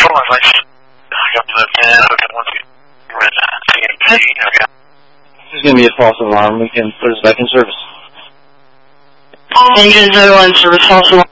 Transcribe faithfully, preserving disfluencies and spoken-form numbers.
was like, I got the ten, I got one, two, red C M P, okay. This is going to be a false alarm. We can put us back in service. Engine zero one service, false alarm.